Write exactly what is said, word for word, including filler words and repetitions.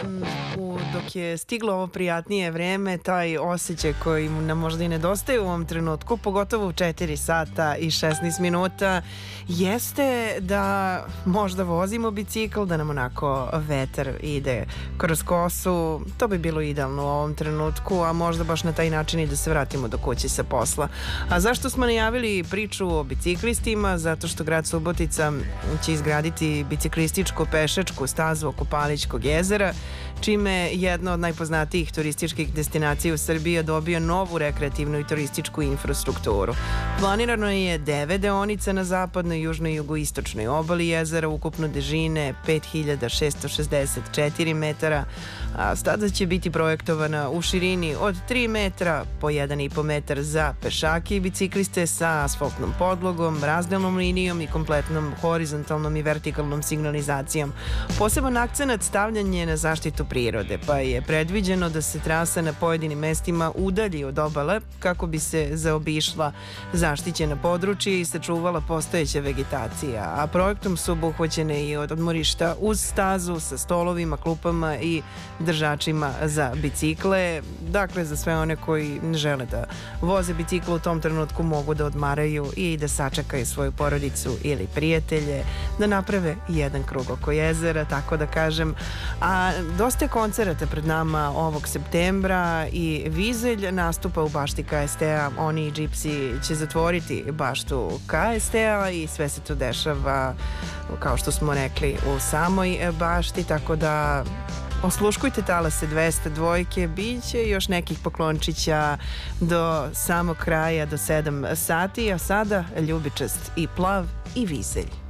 mm, u, dok je stiglo ovo prijatnije vreme, taj osjećaj koji nam možda i nedostaje u ovom trenutku, pogotovo u četiri sata i šesnaest minuta, jeste da možda vozimo bicikl, da nam onako vetar ide kroz kosu. To bi bilo idealno u ovom trenutku, a možda baš na taj način i da se vratimo do kuće sa posla. A zašto smo najavili priču o biciklistima? Zato što grad Subotica će izgraditi biciklističko pešačku stazu oko Palićkog jezera, čime jedna od najpoznatijih turističkih destinacija u Srbiji dobio novu rekreativnu i turističku infrastrukturu. Planirano je devet deonica na zapadnoj, južnoj i jugoistočnoj obali jezera, ukupno dužine pet hiljada šesto šezdeset četiri metara, a staza će biti projektovana u širini od tri metra po jedan i po metar za pešake i bicikliste sa asfaltnom podlogom, razdelnom linijom i kompletnom horizontalnom i vertikalnom signalizacijom. Poseban akcenat stavljan je na zaštitu prirode, pa je predviđeno da se trasa na pojedinim mestima udalji od obale kako bi se zaobišla zaštićena područja i sačuvala postojeća vegetacija, a projektom su obuhvaćene i odmorišta uz stazu sa stolovima, klupama i držačima za bicikle. Dakle, za sve one koji ne žele da voze bicikl u tom trenutku mogu da odmaraju i da sačekaju svoju porodicu ili prijatelje, da naprave jedan krug oko jezera, tako da kažem. A dosta je koncerata pred nama ovog septembra i Vizelj nastupa u bašti K S T-a. Oni i Gypsy će zatvoriti baštu K S T-a i sve se to dešava, kao što smo rekli, u samoj bašti, tako da osluškujte talase dvesta dvojke, bit će još nekih poklončića do samog kraja, do sedam sati, a sada Ljubičast i Plav i Vizelj.